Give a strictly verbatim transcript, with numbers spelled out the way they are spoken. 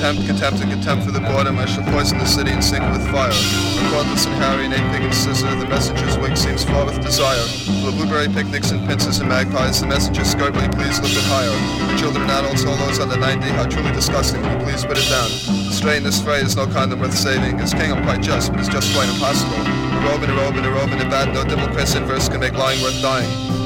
contempt, contempt, and contempt for the boredom, I shall poison the city and sink it with fire. For Cordless and Harry, Nate Pig and Scissor, the messenger's wig seems fraught with desire. For the blueberry picnics and pincers and magpies, the messenger's skirt, will you please lift it higher? For children and adults, all those under ninety, how truly disgusting, will you please put it down? Straight in this phrase, no condom worth saving. As king I'm quite just, but it's just quite impossible. A robe and a robe and a robe and a bad, no double Chris in verse can make lying worth dying.